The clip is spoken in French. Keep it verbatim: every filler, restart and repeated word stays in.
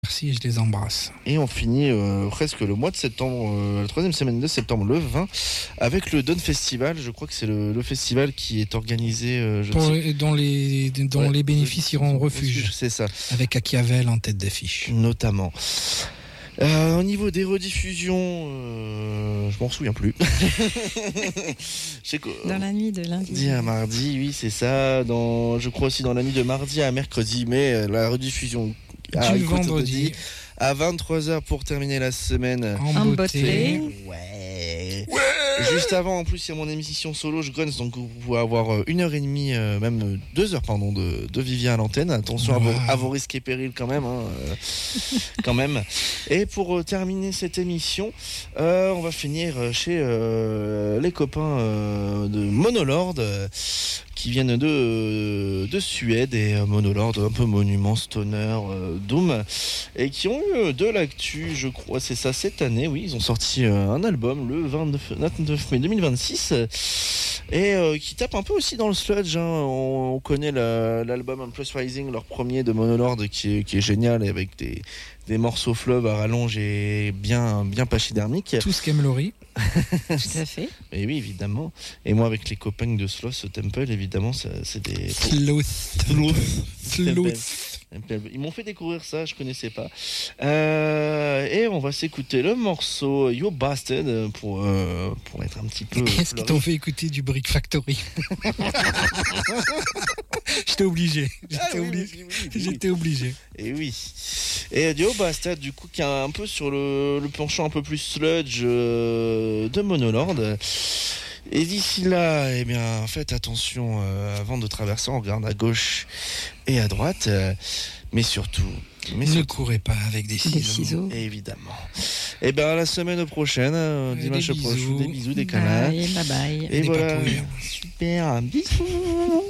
Merci, je les embrasse. Et on finit euh, presque le mois de septembre, euh, la troisième semaine de septembre, le vingt, avec le Dawn Festival. Je crois que c'est le, le festival qui est organisé... Euh, je Pour, sais... dont les, dont ouais, les bénéfices iront au refuge. C'est ça. Avec Achiavel en tête d'affiche. Notamment. Euh, au niveau des rediffusions, euh, je m'en souviens plus. Je sais que, dans la nuit de lundi lundi à mardi, oui, c'est ça. Dans, je crois aussi dans la nuit de mardi à mercredi, mais la rediffusion du vendredi à vingt-trois heures pour terminer la semaine en, en beauté. beauté. Ouais. Ouais. Juste avant, en plus, il y a mon émission solo, je Guns, donc vous pouvez avoir une heure et demie, euh, même deux heures, pardon, de, de Vivien à l'antenne. Attention wow. à, vos, à vos risques et périls quand même, hein, euh, quand même. Et pour euh, terminer cette émission, euh, on va finir chez euh, les copains euh, de Monolord, euh, qui viennent de, de Suède, et euh, Monolord, un peu monument stoner, euh, doom, et qui ont eu de l'actu, je crois, c'est ça, cette année, oui, ils ont sorti euh, un album le vingt-neuf mai deux mille vingt-six, et euh, qui tape un peu aussi dans le sludge, hein. on, on connaît la, l'album Unplus Rising, leur premier de Monolord, qui est, qui est génial, avec des, des morceaux fleuves à rallonge et bien, bien pachydermiques. Tout ce qu'aime Laurie. Tout à fait. Et oui, évidemment. Et moi, avec les copains de Sloth Temple, évidemment, ça, c'est des... Sloth. Sloth. Sloth. Ils m'ont fait découvrir ça, je connaissais pas. Euh, et on va s'écouter le morceau You Bastard pour, euh, pour être un petit peu... Qu'est-ce qu'ils t'ont fait écouter du Brick Factory? J'étais obligé. J'étais, ah, obligé. Oui, oui, oui, oui. J'étais obligé. Et oui. Et You Bastard, du coup, qui est un peu sur le, le penchant un peu plus sludge euh, de Monolord. Et d'ici là, eh bien, faites attention euh, avant de traverser, on regarde à gauche et à droite, euh, mais surtout, mais ne surtout, courez pas avec des ciseaux. Des ciseaux. Évidemment. Et bien, à la semaine prochaine, euh, dimanche des prochain, bisous. des bisous, des canards. Bye, bye bye. Et des voilà, papouilles. super, bisous.